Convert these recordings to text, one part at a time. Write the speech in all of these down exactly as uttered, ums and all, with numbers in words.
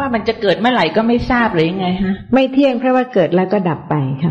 ว่ามันจะเกิดเมื่อไหร่ก็ไม่ทราบหรือยังไงฮะไม่เที่ยงเพราะว่าเกิดแล้วก็ดับไปค่ะ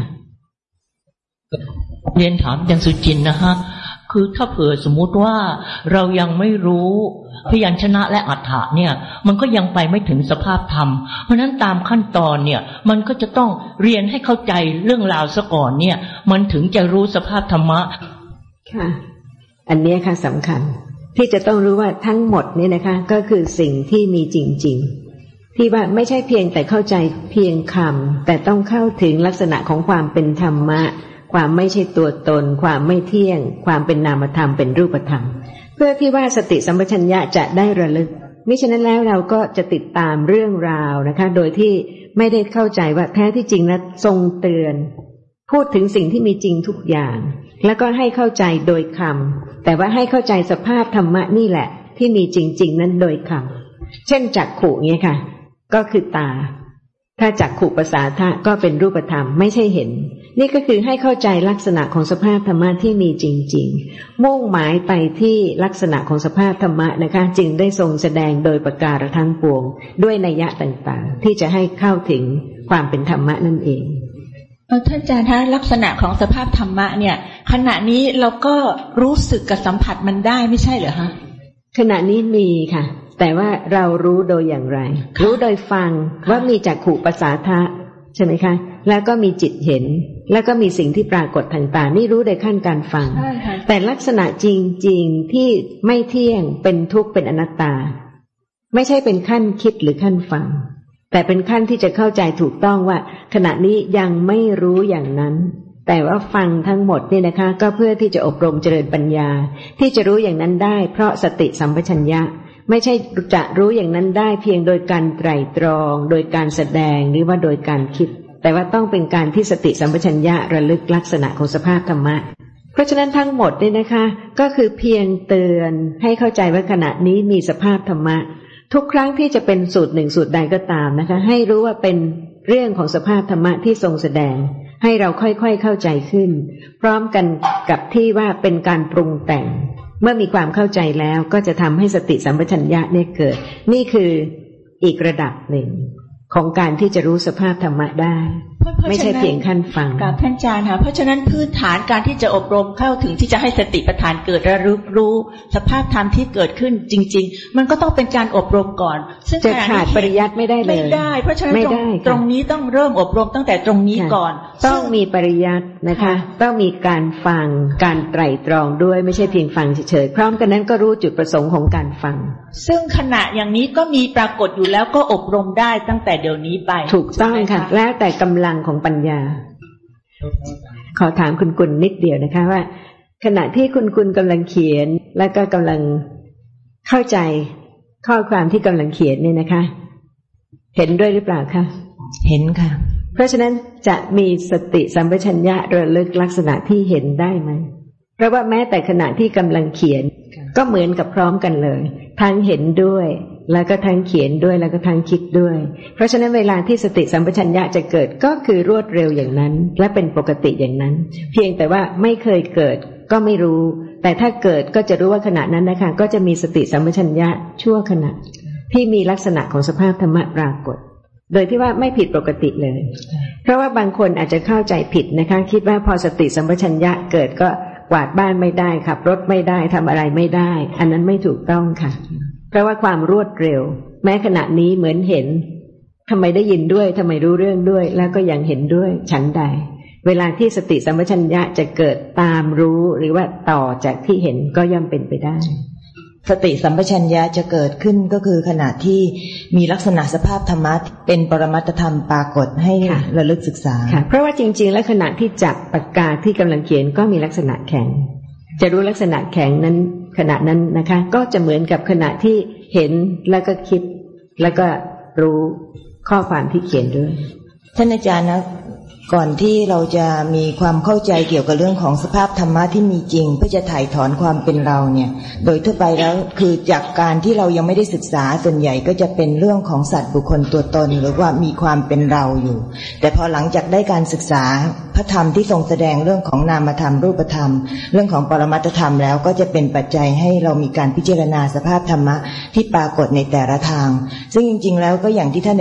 เรียนถามอาจารย์สุจินต์นะฮะคือถ้าเผื่อสมมุติว่าเรายังไม่รู้พยัญชนะและอัฏฐะเนี่ยมันก็ยังไปไม่ถึงสภาพธรรมเพราะนั้นตามขั้นตอนเนี่ยมันก็จะต้องเรียนให้เข้าใจเรื่องราวซะก่อนเนี่ยมันถึงจะรู้สภาพธรรมะค่ะอันนี้ค่ะสำคัญที่จะต้องรู้ว่าทั้งหมดนี่นะคะก็คือสิ่งที่มีจริงๆที่ว่าไม่ใช่เพียงแต่เข้าใจเพียงคำแต่ต้องเข้าถึงลักษณะของความเป็นธรรมะความไม่ใช่ตัวตนความไม่เที่ยงความเป็นนามธรรมเป็นรูปธรรมเพื่อที่ว่าสติสัมปชัญญะจะได้ระลึกมิฉะนั้นแล้วเราก็จะติดตามเรื่องราวนะคะโดยที่ไม่ได้เข้าใจว่าแท้ที่จริงนะทรงเตือนพูดถึงสิ่งที่มีจริงทุกอย่างแล้วก็ให้เข้าใจโดยคำแต่ว่าให้เข้าใจสภาพธรรมะนี่แหละที่มีจริงๆนั้นโดยคำเช่นจักขุเนี่ยค่ะก็คือตาถ้าจักขุประสาทะก็เป็นรูปธรรมไม่ใช่เห็นนี่ก็คือให้เข้าใจลักษณะของสภาพธรรมะที่มีจริงๆมุ่งหมายไปที่ลักษณะของสภาพธรรมะนะคะจึงได้ทรงแสดงโดยประการทั้งปวงด้วยนัยยะต่างๆที่จะให้เข้าถึงความเป็นธรรมะนั่นเองท่านอาจารย์คะลักษณะของสภาพธรรมะเนี่ยขณะนี้เราก็รู้สึกกับสัมผัสมันได้ไม่ใช่เหรอคะขณะนี้มีค่ะแต่ว่าเรารู้โดยอย่างไรรู้โดยฟังว่ามีจักขุประสาทะใช่ไหมคะแล้วก็มีจิตเห็นแล้วก็มีสิ่งที่ปรากฏต่างๆนี่รู้โดยขั้นการฟังแต่ลักษณะจริงๆที่ไม่เที่ยงเป็นทุกข์เป็นอนัตตาไม่ใช่เป็นขั้นคิดหรือขั้นฟังแต่เป็นขั้นที่จะเข้าใจถูกต้องว่าขณะนี้ยังไม่รู้อย่างนั้นแต่ว่าฟังทั้งหมดนี่นะคะก็เพื่อที่จะอบรมเจริญปัญญาที่จะรู้อย่างนั้นได้เพราะสติสัมปชัญญะไม่ใช่จะรู้อย่างนั้นได้เพียงโดยการไตร่ตรองโดยการแสดงหรือว่าโดยการคิดแต่ว่าต้องเป็นการที่สติสัมปชัญญะระลึกลักษณะของสภาพธรรมะเพราะฉะนั้นทั้งหมดนี่นะคะก็คือเพียงเตือนให้เข้าใจว่าขณะนี้มีสภาพธรรมะทุกครั้งที่จะเป็นสูตรหนึ่งสูตรใดก็ตามนะคะให้รู้ว่าเป็นเรื่องของสภาพธรรมะที่ทรงแสดงให้เราค่อยๆเข้าใจขึ้นพร้อมกันกับที่ว่าเป็นการปรุงแต่งเมื่อมีความเข้าใจแล้วก็จะทำให้สติสัมปชัญญะเนี่ยเกิดนี่คืออีกระดับหนึ่งของการที่จะรู้สภาพธรรมะได้ไม่ใช่เพียงขั้นฟังกับท่านอาจารย์ค่ะเพราะฉะนั้นพื้นฐานการที่จะอบรมเข้าถึงที่จะให้สติปัฏฐานเกิดระลึกรู้สภาพธรรมที่เกิดขึ้นจริงๆมันก็ต้องเป็นการอบรมก่อนซึ่งจะขาดปริยัติไม่ได้เลยไม่ได้เพราะฉะนั้นตรงนี้ต้องเริ่มอบรมตั้งแต่ตรงนี้ก่อนต้องมีปริยัตินะคะต้องมีการฟังการไตร่ตรองด้วยไม่ใช่เพียงฟังเฉยๆพร้อมกันนั้นก็รู้จุดประสงค์ของการฟังซึ่งขณะอย่างนี้ก็มีปรากฏอยู่แล้วก็อบรมได้ตั้งแต่เดี๋ยวนี้ไปถูกต้องค่ะแล้วแต่กำลังของปัญญาขอถามคุณกุลนิดเดียวนะคะว่าขณะที่คุณกุลกำลังเขียนแล้วก็กำลังเข้าใจข้อความที่กำลังเขียนเนี่ยนะคะเห็นด้วยหรือเปล่าคะเห็นค่ะเพราะฉะนั้นจะมีสติสัมปชัญญะระลึกลักษณะที่เห็นได้ไหมเพราะว่าแม้แต่ขณะที่กำลังเขียนก็เหมือนกับพร้อมกันเลยทั้งเห็นด้วยแล้วก็ทั้งเขียนด้วยแล้วก็ทั้งคิดด้วยเพราะฉะนั้นเวลาที่สติสัมปชัญญะจะเกิดก็คือรวดเร็วอย่างนั้นและเป็นปกติอย่างนั้นเพียงแต่ว่าไม่เคยเกิดก็ไม่รู้แต่ถ้าเกิดก็จะรู้ว่าขณะนั้นนะคะก็จะมีสติสัมปชัญญะชั่วขณะที่มีลักษณะของสภาพธรรมะปรากฏโดยที่ว่าไม่ผิดปกติเลยเพราะว่าบางคนอาจจะเข้าใจผิดนะคะคิดว่าพอสติสัมปชัญญะเกิดก็กวาดบ้านไม่ได้ขับรถไม่ได้ทำอะไรไม่ได้อันนั้นไม่ถูกต้องค่ะเพราะว่าความรวดเร็วแม้ขณะนี้เหมือนเห็นทำไมได้ยินด้วยทำไมรู้เรื่องด้วยแล้วก็ยังเห็นด้วยฉันใดเวลาที่สติสัมปชัญญะจะเกิดตามรู้หรือว่าต่อจากที่เห็นก็ย่อมเป็นไปได้สติสัมปชัญญะจะเกิดขึ้นก็คือขณะที่มีลักษณะสภาพธรรมะเป็นปรมัตถธรรมปรากฏให้ระลึกศึกษาเพราะว่าจริงๆแล้วขณะที่จับปากกาที่กำลังเขียนก็มีลักษณะแข็งจะรู้ลักษณะแข็งนั้นขณะนั้นนะคะก็จะเหมือนกับขณะที่เห็นแล้วก็คิดแล้วก็รู้ข้อความที่เขียนด้วยท่านอาจารย์นะก่อนที่เราจะมีความเข้าใจเกี่ยวกับเรื่องของสภาพธรรมะที่มีจริงเพื่อจะถ่ายถอนความเป็นเราเนี่ยโดยทั่วไปแล้วคือจากการที่เรายังไม่ได้ศึกษาส่วนใหญ่ก็จะเป็นเรื่องของสัตว์บุคคลตัวตนหรือว่ามีความเป็นเราอยู่แต่พอหลังจากได้การศึกษาพระธรรมที่ทรงแสดงเรื่องของนามธรรมรูปธรรมเรื่องของปรมัตถธรรมแล้วก็จะเป็นปัจจัยให้เรามีการพิจารณาสภาพธรรมะที่ปรากฏในแต่ละทางซึ่งจริงๆแล้วก็อย่างที่ท่าน